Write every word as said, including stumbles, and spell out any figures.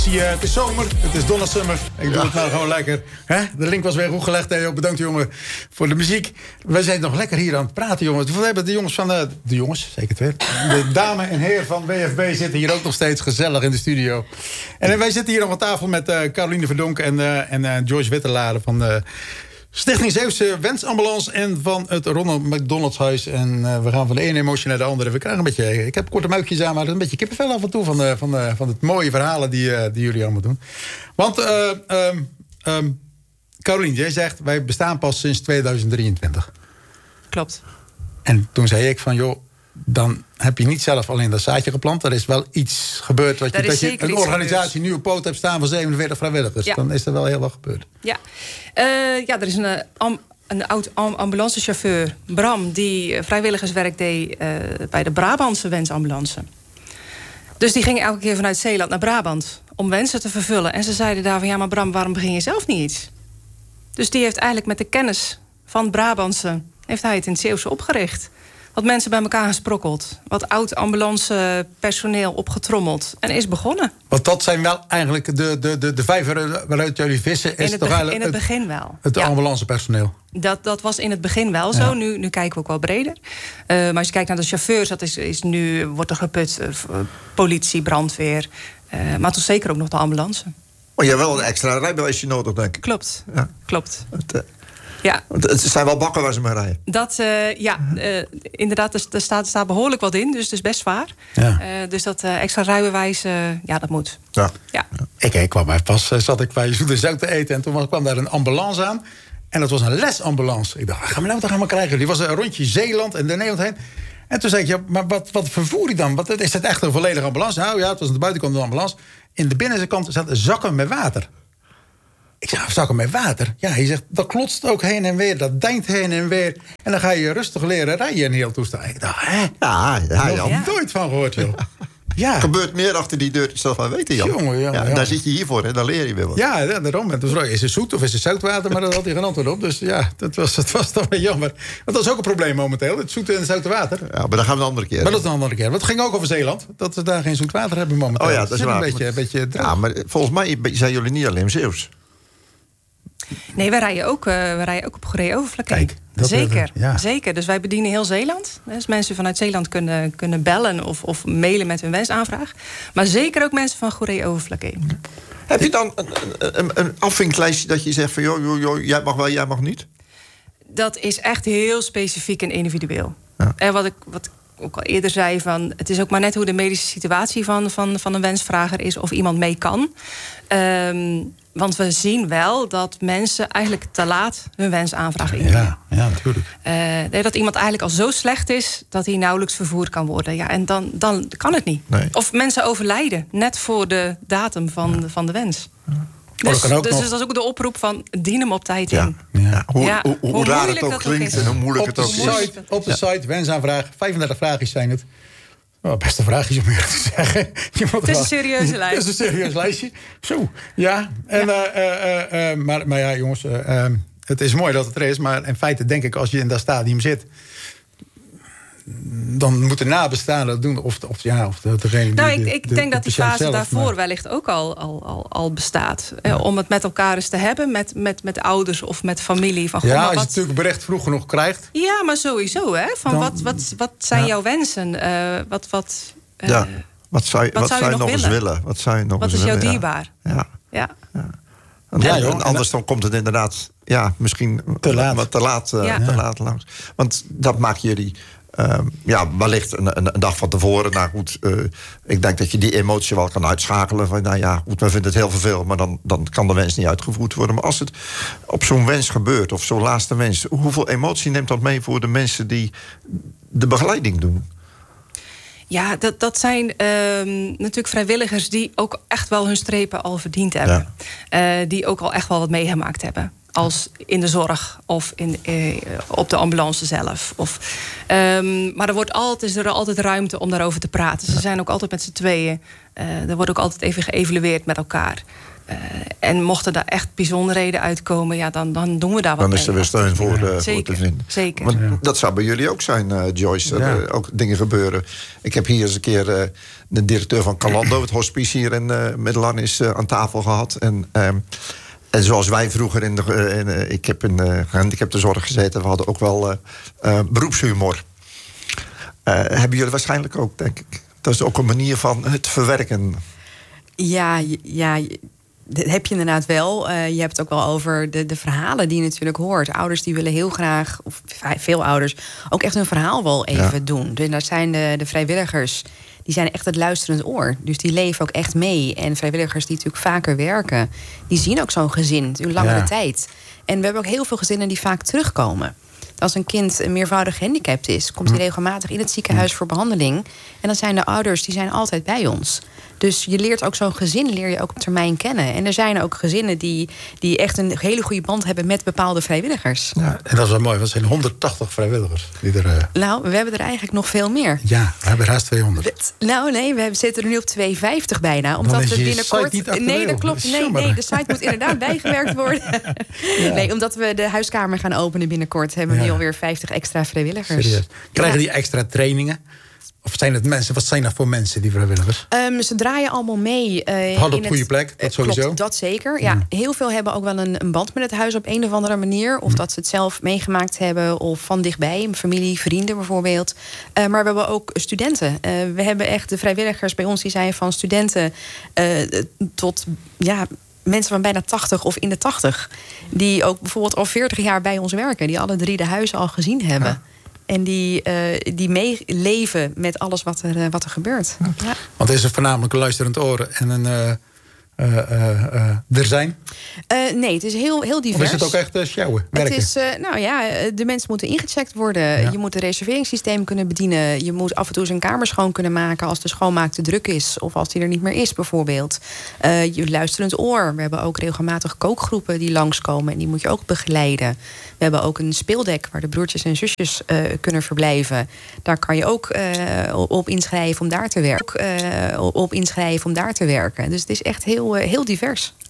Zie je, het is zomer, het is dondersummer. Ik doe ja. het nou gewoon lekker. Hè? De link was weer goed gelegd. Hey, bedankt jongen voor de muziek. We zijn nog lekker hier aan het praten, jongens. We hebben de jongens van de, de jongens, zeker twee. De dame en heer van W F B zitten hier ook nog steeds gezellig in de studio. En wij zitten hier nog aan tafel met uh, Caroline Verdonk en, uh, en uh, Joyce Witterlade van de Stichting Zeeuwse Wensambulance en van het Ronald McDonald's Huis. En uh, we gaan van de ene emotie naar de andere. We krijgen een beetje, ik heb korte muikjes aan, maar een beetje kippenvel af en toe van, de, van, de, van het mooie verhalen die, uh, die jullie allemaal doen. Want, uh, um, um, Caroline, jij zegt, wij bestaan pas sinds tweeduizend drieëntwintig. Klopt. En toen zei ik van, joh, dan heb je niet zelf alleen dat zaadje geplant. Er is wel iets gebeurd. Wat je, dat je een organisatie gebeurd. nu op poot hebt staan van zevenenveertig vrijwilligers. Ja. Dan is er wel heel wat gebeurd. Ja, uh, ja er is een, um, een oud ambulancechauffeur, Bram, die vrijwilligerswerk deed uh, bij de Brabantse wensambulance. Dus die ging elke keer vanuit Zeeland naar Brabant om wensen te vervullen. En ze zeiden daar van, ja, maar Bram, waarom begin je zelf niet iets? Dus die heeft eigenlijk met de kennis van het Brabantse, heeft hij het in het Zeeuwse opgericht. Wat mensen bij elkaar gesprokkeld. Wat oud ambulancepersoneel opgetrommeld. En is begonnen. Want dat zijn wel eigenlijk de, de, de, de vijver waaruit jullie vissen. Is in het, toch be- in het begin wel. Het ja. ambulancepersoneel. Dat, dat was in het begin wel zo. Ja. Nu, nu kijken we ook wel breder. Uh, maar als je kijkt naar de chauffeurs, dat is, is nu wordt er geput. Uh, politie, brandweer. Uh, maar toch zeker ook nog de ambulance. Maar je hebt wel een extra rijbewijsje nodig, denk ik. Klopt, ja. klopt. Het, uh... Ja. Het zijn wel bakken waar ze mee rijden. Dat, uh, ja, uh, inderdaad, er, er, staat, er staat behoorlijk wat in. Dus het is best zwaar. Ja. Uh, dus dat uh, extra rijbewijs, uh, ja, dat moet. Ja. Ja. Ik, ik kwam bij pas, zat ik bij Zoet en Zout te eten. En toen kwam daar een ambulance aan. En dat was een lesambulance. Ik dacht, gaan we nou wat gaan we krijgen? Die was een rondje Zeeland en de Nederland heen. En toen zei ik, ja, maar wat, wat vervoer je dan? Wat, is het echt een volledige ambulance? Nou ja, het was aan de buitenkant een ambulance. In de binnenkant zaten zakken met water. Ik zeg, zakken met water? Ja, hij zegt, dat klotst ook heen en weer. Dat deint heen en weer. En dan ga je rustig leren rijden in heel toestaan. Ik dacht, hè? Ja, ja, ja. Ik heb er nooit van gehoord, joh. Ja. Er gebeurt meer achter die deur zelf van weten, Jan. Jongen, ja, ja, ja. Daar zit je hiervoor, hè? Dan leer je weer wat. Ja, ja daarom. En toen vroeg ik, is het zoet of is het zoutwater? Maar dat had hij geen antwoord op. Dus ja, dat was, dat was toch wel jammer. Want dat is ook een probleem momenteel, het zoete en het zoute water. Ja, maar dan gaan we een andere keer. Maar dat is een andere keer. Want het ging ook over Zeeland. Dat we daar geen zoet water hebben momenteel. Oh ja, dat is waar. Een beetje, een beetje ja, maar volgens mij zijn jullie niet alleen Zeeuws. Nee, wij rijden ook, uh, wij rijden ook op Goeree-Overflakkee. Zeker, ja. zeker. Dus wij bedienen heel Zeeland. Dus mensen vanuit Zeeland kunnen, kunnen bellen of, of mailen met hun wensaanvraag. Maar zeker ook mensen van Goeree-Overflakkee. Heb je dan een, een, een afvinklijstje dat je zegt van joh, joh, joh, jij mag wel, jij mag niet? Dat is echt heel specifiek en individueel. Ja. En wat ik, wat ik ook al eerder zei, van, het is ook maar net hoe de medische situatie van, van, van een wensvrager is, of iemand mee kan. Um, Want we zien wel dat mensen eigenlijk te laat hun wensaanvraag indienen. Ja, ja, natuurlijk. Uh, dat iemand eigenlijk al zo slecht is dat hij nauwelijks vervoerd kan worden. Ja, en dan, dan kan het niet. Nee. Of mensen overlijden net voor de datum van, ja. van de wens. Ja. Dus, oh, dat dus, dus dat is ook de oproep van dien hem op tijd ja. in. Ja. Hoe, ja. hoe, hoe, hoe raar het ook klinkt en hoe moeilijk het ook is. Site, op de site, wensaanvraag, vijfendertig vraagjes zijn het. Oh, beste vraagjes om eerlijk te zeggen. Het is een serieuze lijst. Het is een serieus lijstje. Zo, ja. En, ja. Uh, uh, uh, maar, maar ja, jongens, uh, uh, het is mooi dat het er is. Maar in feite denk ik, als je in dat stadium zit, dan moeten nabestaanden dat doen. Of, of, ja, of de, degene nou, die, ik, ik de, denk de, dat die fase zelf, daarvoor maar... wellicht ook al, al, al, al bestaat. Ja. Eh, om het met elkaar eens te hebben. Met, met, met ouders of met familie. Van, ja, goh, als je wat... natuurlijk bericht vroeg genoeg krijgt. Ja, maar sowieso. Hè? Van dan... wat, wat, wat zijn ja. jouw wensen? Uh, wat... wat Uh, ja, wat zou je, wat wat zou je nog, nog eens willen? willen? Wat zou je nog wat eens is jou willen? dierbaar? Ja. ja. ja. En, ja, joh, en anders dan komt het inderdaad ja, misschien te laat, wat te laat, uh, ja. te laat langs. Want dat maakt jullie uh, ja, wellicht een, een, een dag van tevoren. Nou goed, uh, ik denk dat je die emotie wel kan uitschakelen. Van, nou ja, goed, we vinden het heel vervelend, maar dan, dan kan de wens niet uitgevoerd worden. Maar als het op zo'n wens gebeurt, of zo'n laatste wens, hoeveel emotie neemt dat mee voor de mensen die de begeleiding doen? Ja, dat, dat zijn uh, natuurlijk vrijwilligers die ook echt wel hun strepen al verdiend hebben. Ja. Uh, die ook al echt wel wat meegemaakt hebben. Als in de zorg of in, uh, op de ambulance zelf. Of, um, maar er, wordt altijd, is er altijd ruimte om daarover te praten. Ze zijn ook altijd met z'n tweeën. Uh, er wordt ook altijd even geëvalueerd met elkaar. Uh, En mochten daar echt bijzonderheden uitkomen, ja, dan, dan doen we daar wat dan mee. is er weer steun voor, ja, uh, zeker, voor te vinden. Zeker. Want ja. dat zou bij jullie ook zijn, uh, Joyce. Dat ja. er ook dingen gebeuren. Ik heb hier eens een keer uh, de directeur van Calando, het hospice hier in uh, Middelarnis, uh, aan tafel gehad. En, um, en zoals wij vroeger in de, uh, in, uh, ik heb in uh, gehandicaptenzorg gezeten, we hadden ook wel uh, uh, beroepshumor. Uh, hebben jullie waarschijnlijk ook, denk ik. Dat is ook een manier van het verwerken. Ja, ja, dat heb je inderdaad wel. Uh, je hebt het ook wel over de, de verhalen die je natuurlijk hoort. Ouders die willen heel graag, of veel ouders, ook echt hun verhaal wel even ja. doen. Dus daar zijn de, de vrijwilligers, die zijn echt het luisterend oor. Dus die leven ook echt mee. En vrijwilligers die natuurlijk vaker werken, die zien ook zo'n gezin, een langere ja. tijd. En we hebben ook heel veel gezinnen die vaak terugkomen. Als een kind meervoudig gehandicapt is, komt hij regelmatig in het ziekenhuis voor behandeling. En dan zijn de ouders, die zijn altijd bij ons. Dus je leert ook zo'n gezin, leer je ook op termijn kennen. En er zijn ook gezinnen die, die echt een hele goede band hebben met bepaalde vrijwilligers. Ja, en dat is wel mooi, want er zijn honderdtachtig vrijwilligers. Die er, uh... Nou, we hebben er eigenlijk nog veel meer. Ja, we hebben er haast tweehonderd. Dat, nou nee, we zitten er nu op tweehonderdvijftig bijna. Omdat we binnenkort. Nee, dat klopt. Nee, nee, de site moet inderdaad bijgewerkt worden. Ja. Nee, omdat we de huiskamer gaan openen binnenkort, hebben we ja. nu alweer vijftig extra vrijwilligers. Serieus. Krijgen ja. die extra trainingen? Of zijn het mensen? Wat zijn dat voor mensen, die vrijwilligers? Um, ze draaien allemaal mee. Uh, Hadden op goede plek, dat sowieso. Klopt, dat zeker. Ja, mm. Heel veel hebben ook wel een, een band met het huis op een of andere manier. Of mm. dat ze het zelf meegemaakt hebben. Of van dichtbij, familie, vrienden bijvoorbeeld. Uh, maar we hebben ook studenten. Uh, we hebben echt de vrijwilligers bij ons, die zijn van studenten uh, tot ja, mensen van bijna tachtig of in de tachtig. Die ook bijvoorbeeld al veertig jaar bij ons werken. Die alle drie de huizen al gezien hebben. Ja. En die, uh, die meeleven met alles wat er, uh, wat er gebeurt. Ja. Want er is voornamelijk een luisterend oor en een uh, uh, uh, uh, er zijn? Uh, nee, het is heel, heel divers. Of is het ook echt uh, sjouwen, werken? Het is, uh, nou ja, de mensen moeten ingecheckt worden. Ja. Je moet een reserveringssysteem kunnen bedienen. Je moet af en toe zijn kamer schoon kunnen maken als de schoonmaak te druk is. Of als die er niet meer is, bijvoorbeeld. Uh, je luisterend oor. We hebben ook regelmatig kookgroepen die langskomen. En die moet je ook begeleiden. We hebben ook een speeldek waar de broertjes en zusjes uh, kunnen verblijven. Daar kan je ook uh, op inschrijven om daar te werken. Ook, uh, op inschrijven om daar te werken. Dus het is echt heel, uh, heel divers.